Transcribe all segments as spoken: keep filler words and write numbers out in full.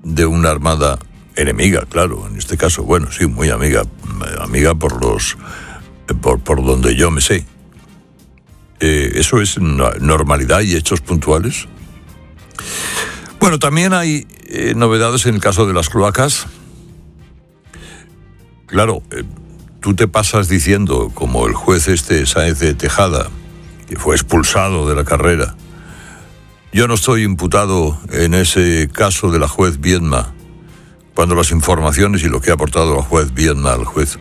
de una armada enemiga, claro, en este caso, bueno, sí, muy amiga, amiga por los, por, por donde yo me sé. Eh, ¿Eso es normalidad y hechos puntuales? Bueno, también hay eh, novedades en el caso de las cloacas. Claro, eh, tú te pasas diciendo, como el juez este Sáenz de Tejada, que fue expulsado de la carrera, yo no estoy imputado en ese caso de la juez Viedma, cuando las informaciones y lo que ha aportado la juez Viedma al juez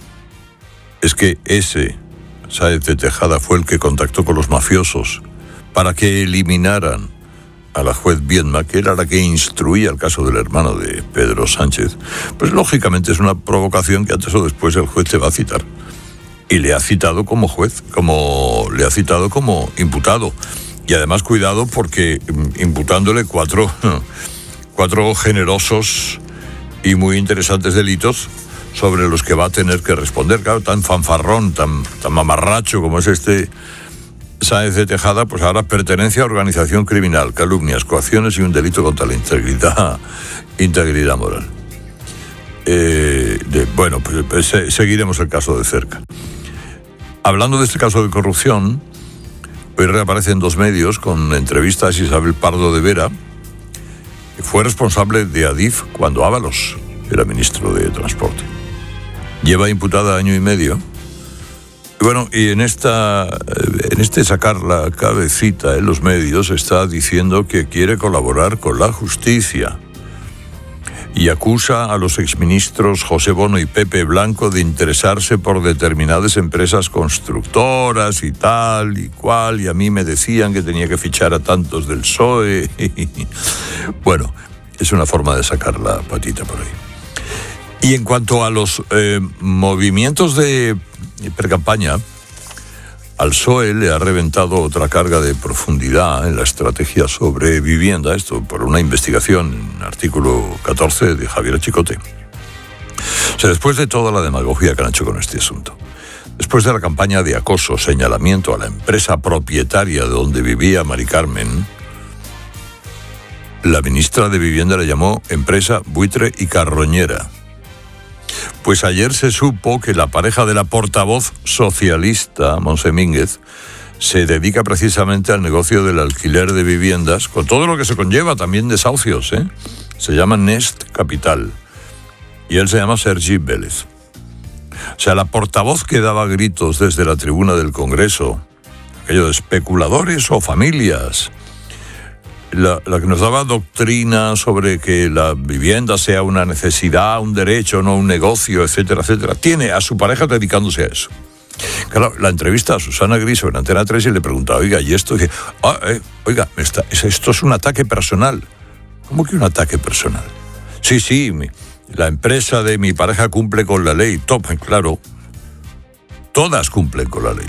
es que ese Sáenz de Tejada fue el que contactó con los mafiosos para que eliminaran a la juez Viedma, que era la que instruía el caso del hermano de Pedro Sánchez. Pues lógicamente es una provocación que antes o después el juez te va a citar. Y le ha citado como juez, como le ha citado como imputado. Y además cuidado porque imputándole cuatro, cuatro generosos y muy interesantes delitos sobre los que va a tener que responder. Claro, tan fanfarrón, tan, tan mamarracho como es este Sáenz de Tejada, pues ahora pertenencia a organización criminal, calumnias, coacciones y un delito contra la integridad, integridad moral. Eh, de, bueno, pues, pues seguiremos el caso de cerca. Hablando de este caso de corrupción, hoy reaparece en dos medios con entrevistas a Isabel Pardo de Vera, que fue responsable de Adif cuando Ábalos era ministro de Transporte. Lleva imputada año y medio. Y bueno, y en esta, en este sacar la cabecita en los medios está diciendo que quiere colaborar con la justicia y acusa a los exministros José Bono y Pepe Blanco de interesarse por determinadas empresas constructoras y tal y cual, y a mí me decían que tenía que fichar a tantos del P S O E. Bueno, es una forma de sacar la patita por ahí. Y en cuanto a los eh, movimientos de precampaña, al P S O E le ha reventado otra carga de profundidad en la estrategia sobre vivienda, esto por una investigación en artículo catorce de Javier Chicote. O sea, después de toda la demagogia que han hecho con este asunto, después de la campaña de acoso, señalamiento a la empresa propietaria de donde vivía Mari Carmen, la ministra de Vivienda le llamó empresa buitre y carroñera. Pues ayer se supo que la pareja de la portavoz socialista, Montse Mínguez, se dedica precisamente al negocio del alquiler de viviendas, con todo lo que se conlleva también desahucios, ¿eh? Se llama Nest Capital. Y él se llama Sergi Vélez. O sea, la portavoz que daba gritos desde la tribuna del Congreso, aquello de especuladores o familias, La, la que nos daba doctrina sobre que la vivienda sea una necesidad, un derecho, no un negocio, etcétera, etcétera, tiene a su pareja dedicándose a eso. Claro, la entrevista a Susana Griso en Antena tres y le preguntaba, oiga, ¿y esto? Y dije, ah, eh, oiga, está, esto es un ataque personal. ¿Cómo que un ataque personal? Sí, sí, mi, la empresa de mi pareja cumple con la ley. Top, claro, todas cumplen con la ley.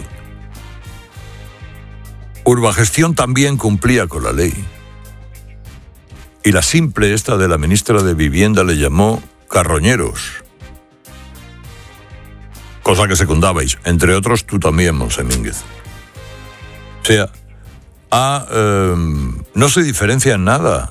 Urbagestión también cumplía con la ley. Y la simple esta de la ministra de Vivienda le llamó carroñeros. Cosa que secundabais, entre otros tú también, Montse Mínguez. O sea, a, eh, no se diferencia en nada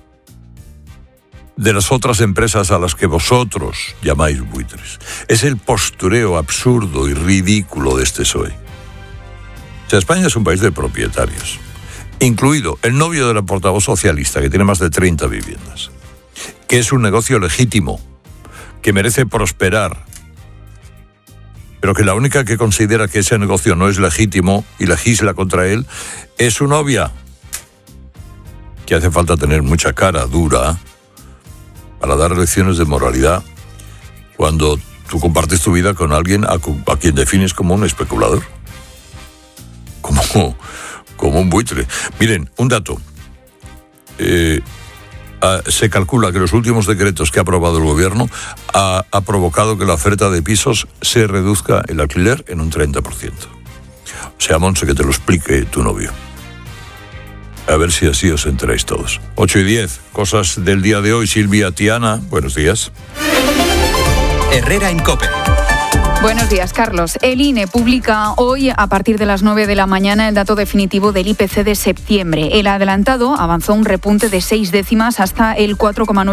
de las otras empresas a las que vosotros llamáis buitres. Es el postureo absurdo y ridículo de este P S O E. O sea, España es un país de propietarios, incluido el novio de la portavoz socialista, que tiene más de treinta viviendas, que es un negocio legítimo, que merece prosperar, pero que la única que considera que ese negocio no es legítimo y legisla contra él es su novia, que hace falta tener mucha cara dura para dar lecciones de moralidad cuando tú compartes tu vida con alguien a, a quien defines como un especulador, como... como un buitre. Miren, un dato. Eh, ah, se calcula que los últimos decretos que ha aprobado el gobierno ha, ha provocado que la oferta de pisos se reduzca el alquiler en un treinta por ciento. O sea, Montse, que te lo explique tu novio. A ver si así os enteráis todos. ocho y diez, cosas del día de hoy. Silvia Tiana, buenos días. Herrera en COPE. Buenos días, Carlos. El I N E publica hoy, a partir de las nueve de la mañana, el dato definitivo del I P C de septiembre. El adelantado avanzó un repunte de seis décimas hasta el cuatro coma nueve.